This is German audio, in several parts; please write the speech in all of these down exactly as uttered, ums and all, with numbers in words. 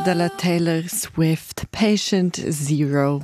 dalla Taylor Swift, Patient Zero.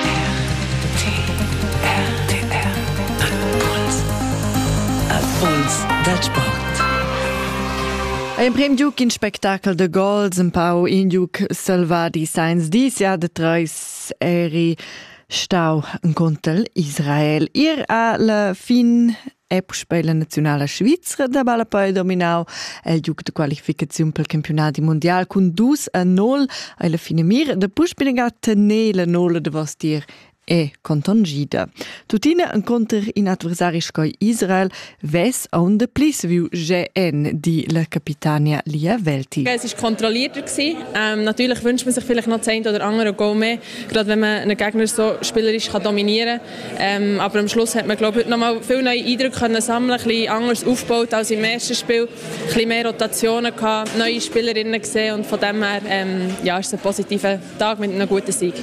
Ein prim giug in spectacle de goals, un pau in giug salvadi sains dis, ja de treis eri stau un contel Israel. Ir a la fin Epspela nazionale Svizra da balla poi dominau el giug de qualificazione pel campionati mondial cun dus a nol a la fine mir de puspinaga tenè la nola de vostir e contongida. Tutina un conter in adversari scoi Israel ves on de plis viu G N di la Capitania Lia Welti. Es war kontrollierter. Ähm, natürlich wünscht man sich vielleicht noch zehn oder andere Goal mehr, gerade wenn man einen Gegner so spielerisch kann dominieren kann. Ähm, aber am Schluss hat man, glaube ich, noch mal viele neue Eindrücke können sammeln, ein bisschen anders aufgebaut als im ersten Spiel, ein bisschen mehr Rotationen gehabt, neue Spielerinnen gesehen und von dem her ähm, ja, ist es ein positiver Tag mit einem guten Sieg.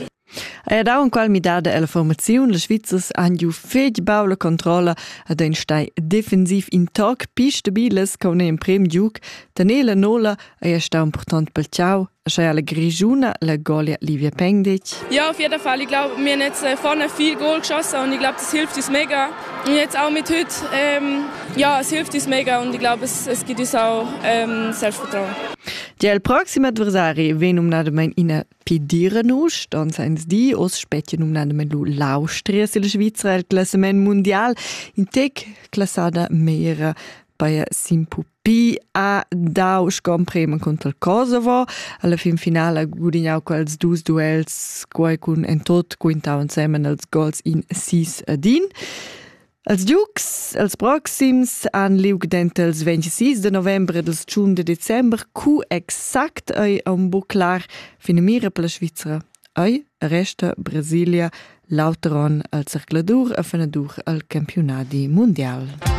E da un qual mi dada la formazione, le Svizzers han giu fetg bau la controlla ad ein stai defensiv in tag piste biles con un prem giug, tenela nola e sta important pel ciao. Schei la Grigiuna, la Golia Livia Pengdic. Ja, auf jeden Fall. Ich glaube, wir haben jetzt vorne viel Goal geschossen und ich glaube, das hilft uns mega. Und jetzt auch mit heute, ähm, ja, es hilft uns mega und ich glaube, es, es gibt uns auch ähm, Selbstvertrauen. Die el proxima adversari ven um nadamein ina pidira nus, dann seins di os spetien um nadamein lu l'Austria se la Svizra el classement mundial in tec classada mera bei Simpu P a dau scomprema contra il Kosovo. Alla fin finale gudignau quels dus duels quai cun en tot quintau insemen als goals in sis adin. Als giugs, als proxims an liug dentels ventissis de novembre dels tschun de december cu exact ei un buclar finemira per la Svizra. Ei resta Brasilia lauteron al circladur a fenadur al campionati mondial.